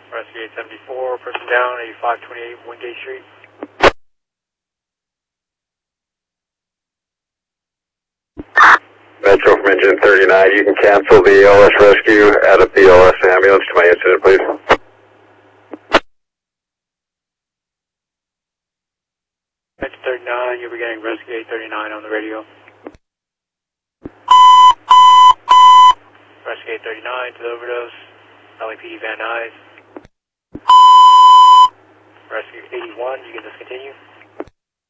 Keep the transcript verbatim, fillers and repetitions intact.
Rescue eight seventy-four, person down, eighty-five twenty-eight Wingate Street. Metro from engine thirty-nine, you can cancel the A L S rescue, add a B L S ambulance to my incident, please. Engine thirty-nine, you'll be getting Rescue eight thirty-nine on the radio. Rescue eight thirty-nine to the overdose, L A P D Van Nuys. Rescue eighty-one, you can discontinue.